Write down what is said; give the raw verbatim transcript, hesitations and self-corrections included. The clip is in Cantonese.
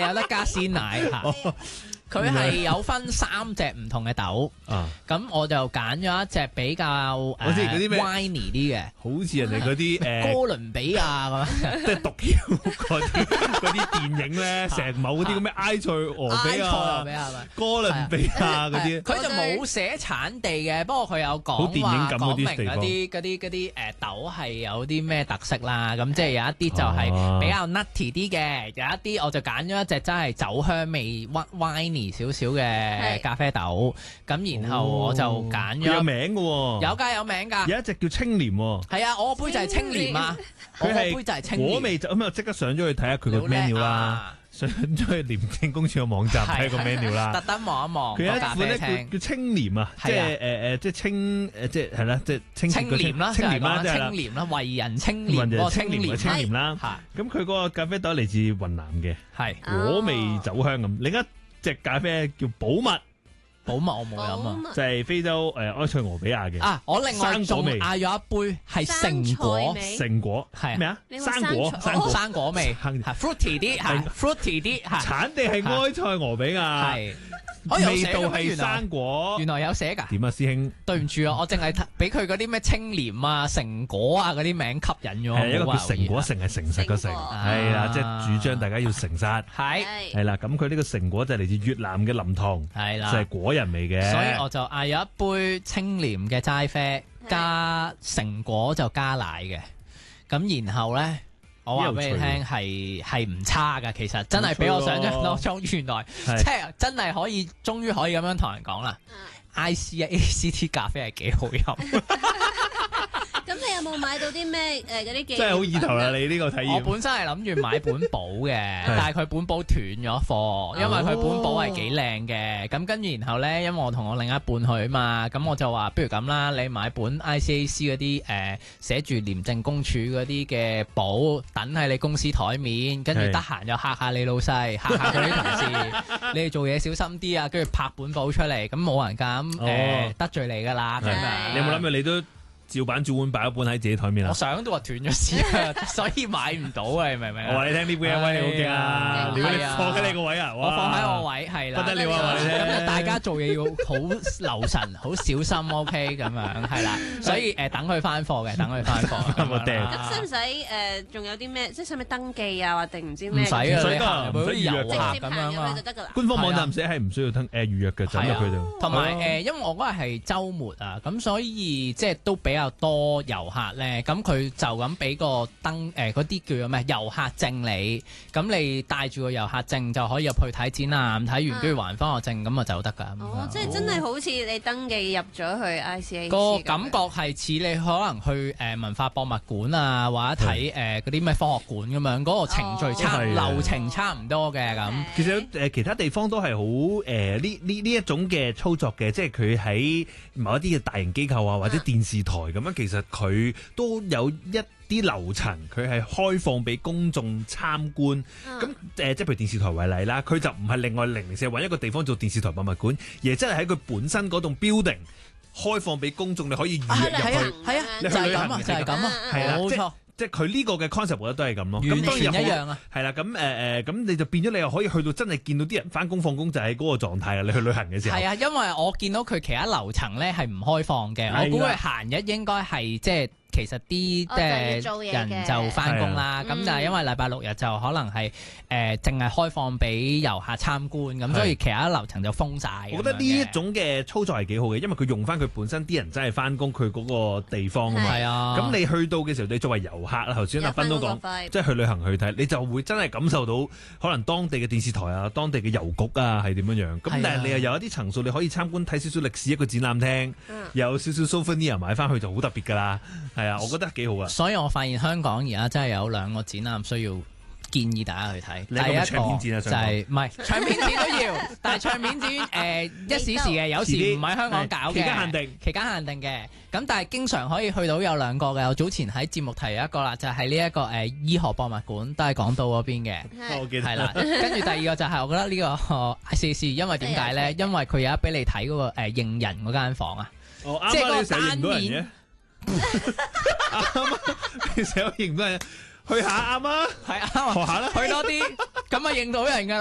係有得加鮮奶嚇。佢係有分三隻唔同嘅豆，咁我就揀咗一隻比較誒 winey 啲嘅， 好似人哋嗰啲誒哥倫比亞咁， 即係毒梟嗰啲嗰啲電影咧，成某嗰啲咁嘅埃塞俄比亞、哥倫比亞嗰啲， 佢就冇寫產地嘅，不過佢有講話講明嗰啲嗰啲嗰啲誒豆係有啲咩特色啦，咁即係有一啲就係比較 nutty 啲嘅，有一啲我就揀咗一隻真係酒香味 winey少少嘅咖啡豆，咁然後我就揀咗有名嘅喎， 有㗎有名㗎， 有一隻叫青廉喎， 係啊，我個杯就係青廉啊，我個杯就係青廉， 果味就咁啊，即刻上咗去睇下佢個 menu 啦，上咗去廉政公署嘅網站睇個 menu 啦， 特登望一望。 佢有一款咧叫叫青廉啊，即係誒誒，即係青誒，即係係啦，即係青青廉啦， 青廉啦，即係青廉啦，為人青廉， 為人青廉青廉啦。咁佢嗰個咖啡豆嚟自雲南嘅，係果味酒香咁。另一隻咖啡叫寶物， 寶物我冇飲啊， 就係非洲誒埃塞俄比亞嘅。 啊，我另外仲嗌咗一杯係成果， 成果係咩啊？生果，生果， 生果味，係 fruity 啲，係 fruity 啲， 產地係埃塞俄比亞，係味道係生果， 原來有寫㗎。 點啊，師兄？ 對唔住啊，我淨係俾佢嗰啲咩青廉啊、成果啊嗰啲名吸引咗。 係一個叫成果，成係誠實個誠，係啦，即係主張大家要誠實。係係啦，咁佢呢個成果就係嚟自越南嘅林塘，係啦，就係果仁味嘅。 所以我就嗌有一杯清廉嘅齋啡，加成果就加奶嘅。咁然後咧，我話俾你聽係係唔差㗎，其實真係比我想象當中原來即係真係可以，終於可以咁樣同人講啦。I C A C T 咖啡係幾好飲。 咁你有冇買到啲咩誒嗰啲？ 真係好意頭啦！你呢個體驗， 我本身係諗住買本簿嘅，但係佢本簿斷咗貨，因為佢本簿係幾靚嘅。咁跟住然後咧，因為我同我另一半去啊嘛，咁我就話不如咁啦，你買本 I C A C 嗰啲誒寫住廉政公署嗰啲嘅簿，等喺你公司台面，跟住得閒就嚇下你老細，嚇下佢啲同事，你哋做嘢小心啲啊！跟住拍本簿出嚟，咁冇人敢誒得罪你噶啦。咁樣你有冇諗過你都？照板煮碗擺一本喺自己台面啦。 我想都話斷咗線，所以買唔到啊！你明唔明？ 我話你聽呢杯啊，威你好勁啊！如果你放喺你個位啊， 我放喺我位係啦， 不得了啊！ 咁就大家做嘢要好留神、好小心 ，OK 咁樣係啦。所以誒，等佢翻貨嘅，等佢翻貨。 我掟。 咁使唔使誒？仲有啲咩？即係使唔使登記啊？或定唔知咩？ 唔使啊， 唔使噶， 唔使預約咁樣啊。 官方網站寫係唔需要登誒預約嘅，就入去度。 同埋誒，因為我嗰日係週末啊，咁所以即係都比較多遊客咧，咁佢就咁俾個登誒嗰啲叫做咩遊客證你，咁你帶住個遊客證就可以入去睇展覽，睇完跟住還翻個證，咁啊就得㗎。 哦，即係真係好似你登記入咗去 I C A C 個感覺係似你可能去誒文化博物館啊，或者睇誒嗰啲咩科學館咁樣，嗰個程序差流程差唔多嘅咁。 其實誒其他地方都係好誒呢呢呢一種嘅操作嘅，即係佢喺某一啲嘅大型機構啊或者電視台咁樣，其實佢都有一啲樓層，佢係開放俾公眾參觀。咁誒、呃，即係譬如電視台為例啦，佢就唔係另外零零舍揾一個地方做電視台博物館，而係真係喺佢本身嗰棟 building 開放俾公眾，你可以預約入去。 係啊， 你去旅行就係咁啊， 係啦， 冇錯。 即係佢呢個嘅 concept 我覺得都係咁咯， 咁當然一樣啊， 係啦，咁誒誒，咁你就變咗你又可以去到真係見到啲人翻工放工就喺嗰個狀態啊！你去旅行嘅時候係啊，因為我見到佢其他樓層咧係唔開放嘅，我估佢閒日應該係即係。其實啲即係人就翻工啦，咁但係因為禮拜六日就可能係誒淨係開放俾遊客參觀，咁所以其他樓層就封晒。 我覺得呢一種嘅操作係幾好嘅，因為佢用翻佢本身啲人真係翻工佢嗰個地方啊嘛。係啊，咁你去到嘅時候，你作為遊客啦，頭先阿斌都講，即係去旅行去睇，你就會真係感受到可能當地嘅電視台啊、當地嘅郵局啊係點樣樣。咁但係你又有一啲層數，你可以參觀睇少少歷史一個展覽廳，有少少 souvenir 買翻去就好特別㗎啦。係啊，我覺得幾好啊！ 所以我發現香港而家真係有兩個展覽需要建議大家去睇。第一個唱片展啊， 就係唔係唱片展都要，但係唱片展誒一時時嘅，有時唔喺香港搞嘅， 期間限定， 期間限定嘅。咁但係經常可以去到有兩個嘅。我早前喺節目提一個啦，就係呢一個誒醫學博物館，都係港島嗰邊嘅。 我記得係啦。跟住第二個就係我覺得呢個 I C A C， 因為點解咧？因為佢有得俾你睇嗰個誒認人嗰間房啊，即係嗰個單面。啱啊！你成日認到人，去下啱啊，係啱啊，學下啦，去多啲，咁啊認到人噶啦。